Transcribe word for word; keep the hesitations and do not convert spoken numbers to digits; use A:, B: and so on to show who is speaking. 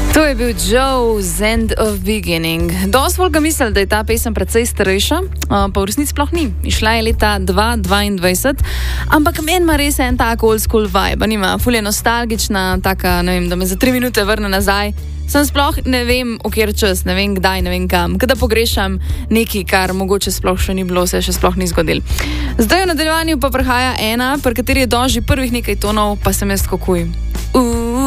A: To je bil Joe's End of Beginning. Dosti volk ga misli, da je ta pesem precej starejša, pa v resnici sploh ni. Išla je leta dva tisoč dvaindvajset, ampak meni ima res en tak old school vibe, nima, ful je nostalgična, taka, ne vem, da me za tri minute vrne nazaj. Sem sploh ne vem, v kjer čas, ne vem kdaj, ne vem kam. Kada pogrešam nekaj, kar mogoče sploh še ni bilo, se še sploh ni zgodil. Zdaj v nadaljevanju pa prihaja ena, pri kateri je doži prvih nekaj tonov, pa sem jaz kokuj. Uh.